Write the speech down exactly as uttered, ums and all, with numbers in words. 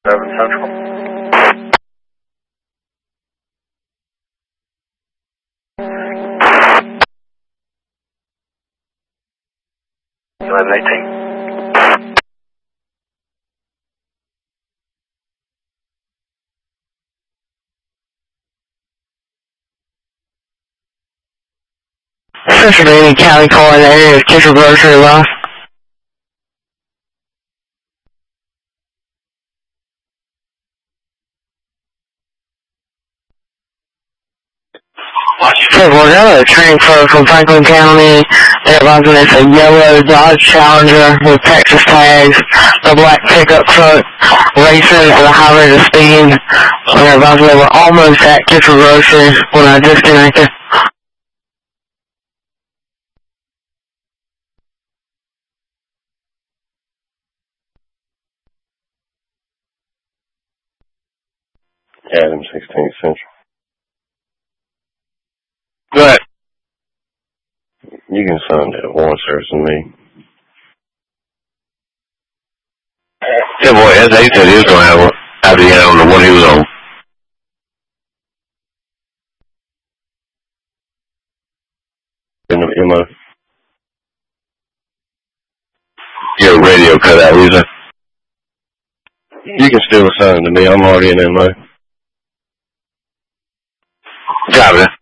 Seven Central. Eleven eighteen. Pennsylvania County Coordinator, Kitchener Grocery Loss. So we're going to transfer from Franklin County. They're advising it's a yellow Dodge Challenger with Texas tags, the black pickup truck racing at a high rate of speed. They're advising they were almost at Kitchener Grocery when I disconnected. Adam sixteen Central. Go ahead. You can send that warrant service to me. Yeah, boy, as they said he was going to have one after he had on the one he was on. In the M O. Your radio cut out, Lisa. You can still assign it to me. I'm already in M O. Copy.